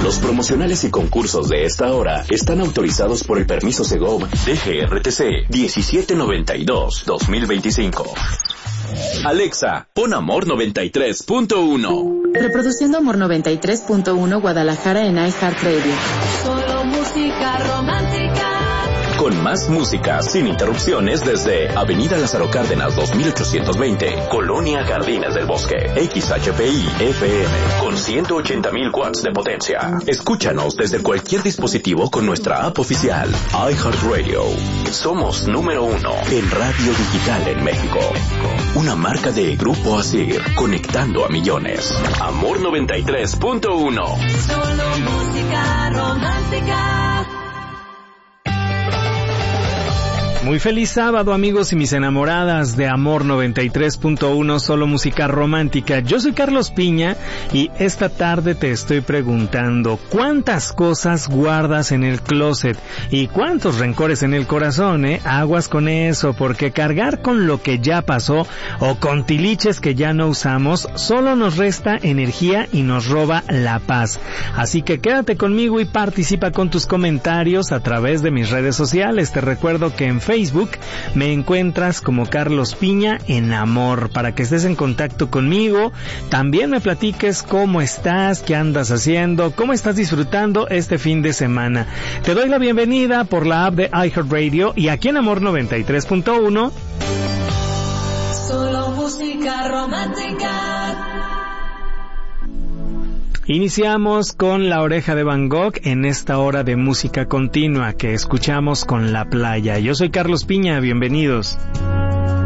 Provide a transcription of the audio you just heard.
Los promocionales y concursos de esta hora están autorizados por el permiso Segov DGRTC 1792-2025. Alexa, pon Amor 93.1. Reproduciendo Amor 93.1 Guadalajara en iHeartRadio. Solo música romántica. Con más música sin interrupciones desde Avenida Lázaro Cárdenas 2820, Colonia Jardines del Bosque, XHPI FM, con 180,000 watts de potencia. Escúchanos desde cualquier dispositivo con nuestra app oficial, iHeartRadio. Somos número 1 en radio digital en México. Una marca de Grupo Asir, conectando a millones. Amor 93.1. Solo música romántica. Muy feliz sábado, amigos y mis enamoradas de Amor 93.1, solo música romántica. Yo soy Carlos Piña y esta tarde te estoy preguntando, ¿cuántas cosas guardas en el closet? ¿Y cuántos rencores en el corazón, Aguas con eso, porque cargar con lo que ya pasó o con tiliches que ya no usamos solo nos resta energía y nos roba la paz. Así que quédate conmigo y participa con tus comentarios a través de mis redes sociales. Te recuerdo que en Facebook me encuentras como Carlos Piña en Amor, para que estés en contacto conmigo. También me platiques cómo estás, qué andas haciendo, cómo estás disfrutando este fin de semana. Te doy la bienvenida por la app de iHeartRadio y aquí en Amor 93.1. Solo música romántica. Iniciamos con La Oreja de Van Gogh en esta hora de música continua que escuchamos con La Playa. Yo soy Carlos Piña, bienvenidos.